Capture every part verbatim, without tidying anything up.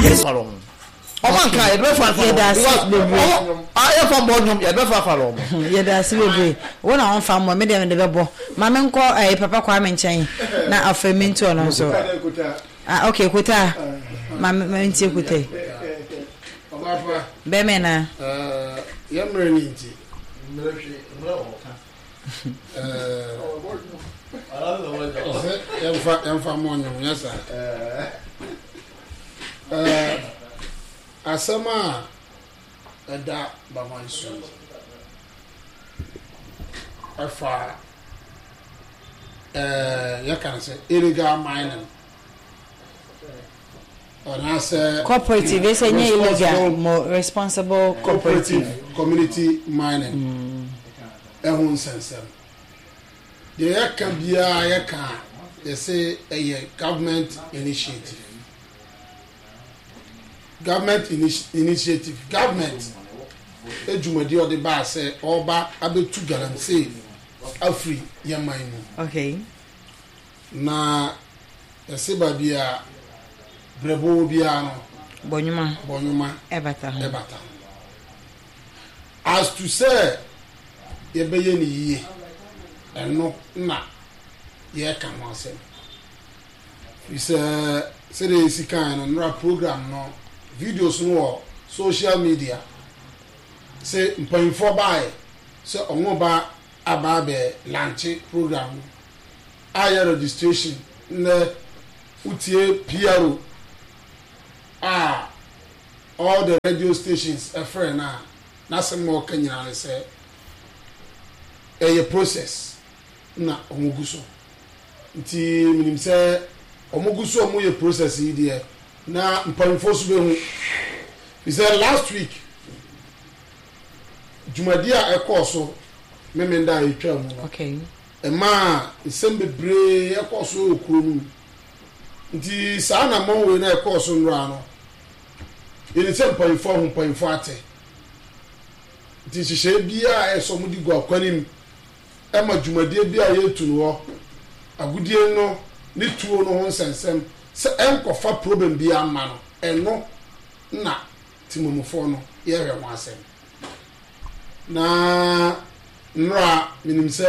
falong oman ka e be fa fa aye fa mbonyom e be fa fa lo ye da se bebe wona on fa mo me de me de bebo ma me nko eh papa kwa me nchen na afemento no so ah okay kuta ma me ntie kuta obafa be me na eh yemre ni nti mre hwe mre o ka eh Emfa emfa monyo nyasa eh asama ada bamansu afa eh yakan say illegal mining ona say cooperative say nye illegal mo responsible cooperative community mining ehun sensem the yakan bia yakan they say a government initiative government initi- initiative government ejumadi odi ba say oba abetu galamsey afri yaman mu okay na eseba bia brebo bia no bonyuma bonyuma ebata ebata as to say yebeye ni yie eno na ye kan ho asem we say say the sikan no nra program no videos no social media say mpanfo bae say onwo ba aba be launch program aya registration na utie P R O ah all the radio stations a friend na na some more Kenyan say a process na omuguso nti minim say omuguso omu ye process yi de na mpanfo so be hu we said last week jumadia ekoso memenda etwa mu okay ema isembebre ekoso okuru nti saa na monwe na ekoso nra no ele se mpanfo hu mpanfo ate nti hihye bia eso mudi go akwanim ema jumadie bia yetu no agudie no ni tuo no ho nsensem se enkofa problem bia ama no eno na timomofo no yere ho asem na nra minim se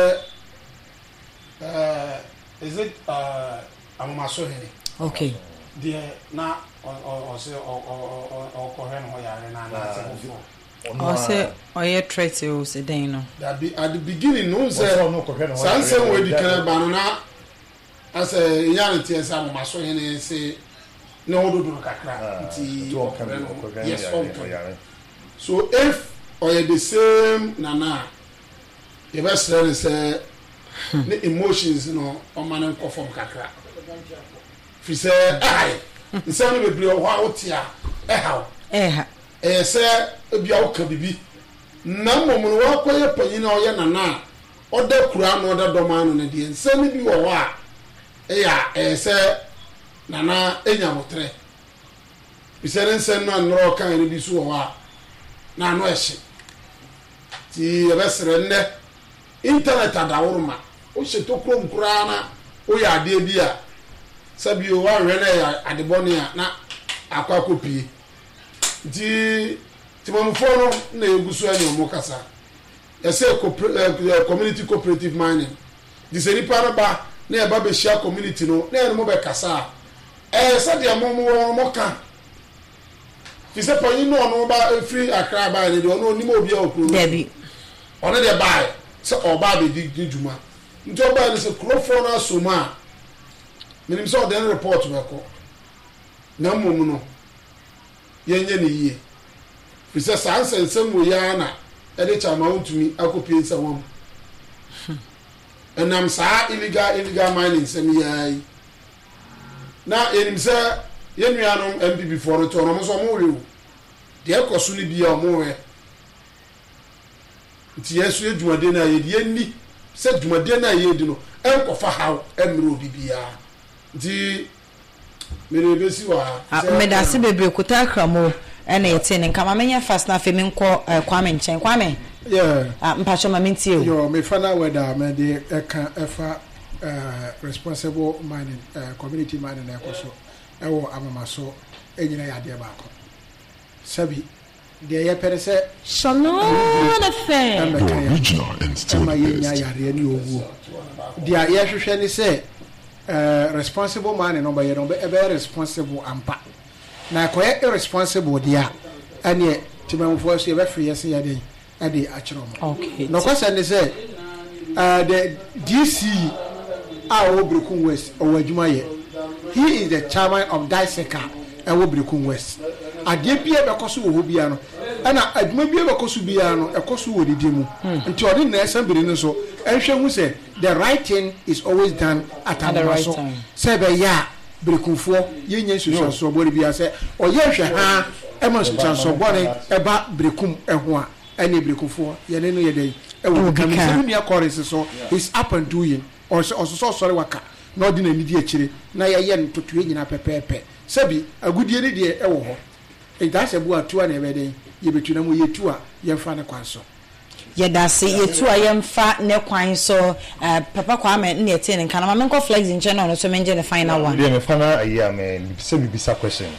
uh is it uh amaso hene okay de na o o se o o o ko hen ho yare na na se before o se o ye threat o se den no that be at the beginning no say sanse we di kana ba no na ase yan tie sa amaso hene se no ododo kakra nti yes so if or the same nana you best learn say the emotions no o man ko form kakra fi say ai nsan be bri o wa otia e ha eh ha eh say bia o ka bibi na momo no wa koye panyi na o ye nana o da kura no da do man no na die nsan bi wo wa e ya eh say nana enya motre fi say nsan no anro kan ni bi so wa na no ehye ti ebesere nne internet adawuruma o sheto krom kurana o ya ade bia sabi o wa hwe na ya adebone a na akwa kopie ti ti momfo no na egusu anyo mo kasa ese community cooperative mining di seri para ba na e ba be share community no na e mo be kasa eh sadia mo mo mo ka fi se pa yin no no ba free akra ba ni de ono ni mo obi a okuru debi ono de buy se oba be di djuma nti oba ni se crofo na soma minim so den report we ko na mum no yenye ni yie fi se sanse nsem wo ya na e de chama untumi akopie nsa wom enam saa illegal illegal mining nsem yayi na enim se yenuanom M P before to no so mo we de ekoso ni bia mo we nti yesu edwumade na ye de ni se dwumade na ye di no enkofa haw emre obi bia nti mere besi wa me da se bebe kuta kramo ene yete ne nkama menya fast na fe me nko kwame nchen kwame yeah ah mpacho ma mentie o yo me fana weda me de eka efa responsible mining community mining ekoso ewo amamaso enyina ya de ba ko sabi de ye pere se Shalom affair original and still the best yare ni owu dia ye hwehwe ni se uh, responsible man no ba ye no be responsible ampa na ko ye irresponsible dia ane timamfo so ye be free yes ye de ade a kire mo okay no question ni se uh, the D C a Obrekun West o adwuma ye he is the chairman of Daiseka e Obrekun West ade bia be koso wo bia no ana adwuma bia be koso bia no e koso wo didi mu nti odi na assembly no so ehwe hu se the right thing is always done at the right time se be ya Brekunfo ye nya social so bori bia se o ye hwe ha e ma social so bori e ba Brekum e ho a ene Brekunfo ye ne no ye dey e wo kamisa ni akọrịsị so is up and doing or so so sorry waka na odi na nidi akire na ye ye ntoto nyina pepepe sebi agudie ne de e wo ho e da se bu atu na ebe den ye betu na mo ye tu a ye fa ne kwan so ye da se ye tu a ye mfa ne kwan so papa kwa me ne ete ne nka na me nko flex in channel no so me nje the final one ye me fana ayi me se bi bisa question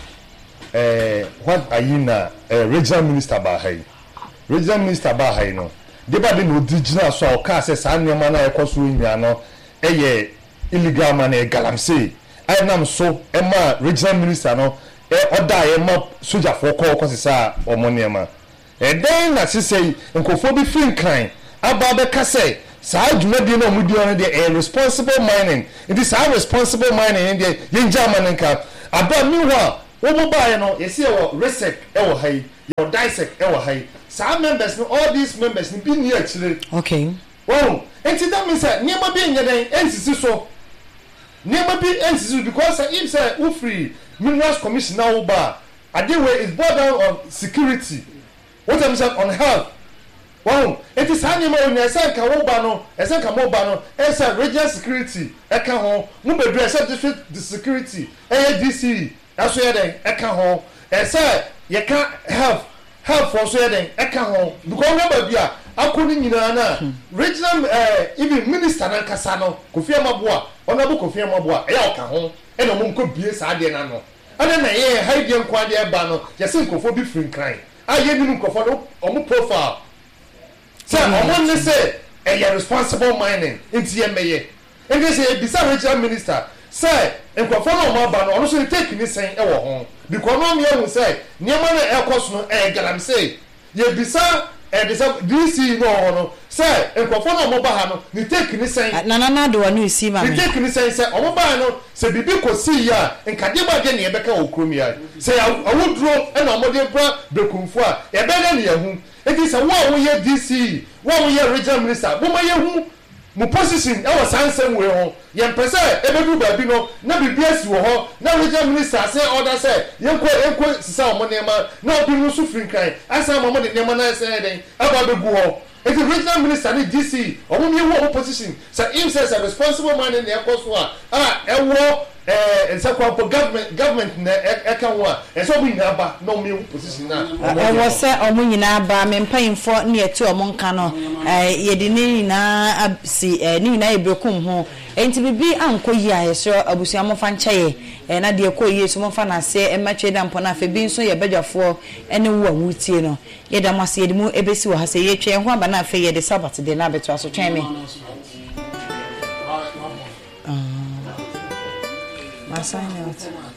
eh what are you na regional minister ba hai regional minister ba hai no de ba de no digital so o ka se sa nneema na ekoso nya no eye illegal man e galamsey I nam so e ma regional minister no e oda e ma soja for call ko se sa o mo nneema e den na se sei nkofo bi fin kan aba be ka say sa adwuma bi na mo di on de a responsible mining it is a responsible mining in the yenja man nka aba mi ho wo mo ba ye no ye se e wo resec e wo hai your dissect e wo hai some members no all these members ni bi ni akire okay wow enti that means that niema bi nya den ensisi so niema bi ensisi because if say we free minerals commission now ba ade way is boiled down on security what I'm saying on health wow enti sa niema o nya say ka wo ba no e say ka mo ba no e say regional security e ka ho mo be do e say district security e D C that's where den e ka ho e say ye ka health help for so then e ka ho because number bia akoni nyina na regional eh even minister na kasa no Kofi Amaboa Honorable Kofi Amaboa e ya ka ho e no mo nko bie sa de na no ana na ye haide nkwa de ba no ye se nkofo bi free cry a ye ni nkofo no omo profile say omo ne say e ya responsible mining inti ye meye e dey say bisa regional minister say nkofo no mo ba no ono so take ni sen e wo ho because no me hu say niema na ekos no e galamsey ye bisa e bisa D C no no say nkofo no mo ba ha no ni take ni sen na na na do wa no si ma me ni take ni sen say omo ba no say bibi ko si ya nkade ba de ne e beka okromi ya say awodro e na omo de bra Brekunfo a e be na ne hu e di say wo wo ye D C wo wo ye regional minister wo ma ye hu mu position e was answer we ho ye mpese e be du ba bi no na bibia si wo ho na regional minister say order say ye ko ye ko sisa o mo nema na obi no su free kan asa mo mo de nema na say den aba be gu ho e the regional minister ni D C o mo mi wo opposition say him says a responsible man in the ekoso a ah e wo eh nsa kwa government government na e ka wo a e so bi na ba na o mi opposition na e wo say o mo nyina ba me mpanyimfo na etu o mo nka no eh ye de ni na si eh ni na Ebrekum ho enti bibi anko yi a yeso abusia mo fa nchaye eh na de ko yi so mo fa na se e ma twe da mpo na fe bi nso ye badwafo ene wo awutie no ye da mase ye de mu ebesi wo ha se ye twe ho aba na fe ye de sabat de na beto aso twen me ah ma sign out